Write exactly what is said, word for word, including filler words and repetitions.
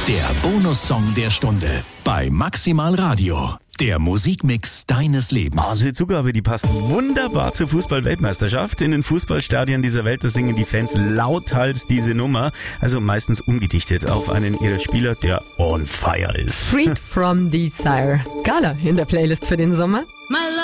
Der Bonussong der Stunde bei Maximal Radio. Der Musikmix deines Lebens. Also die Zugabe, die passt wunderbar zur Fußball-Weltmeisterschaft. In den Fußballstadien dieser Welt, da singen die Fans lauthals diese Nummer. Also meistens umgedichtet auf einen ihrer Spieler, der on fire ist. Freed from Desire. Gala in der Playlist für den Sommer.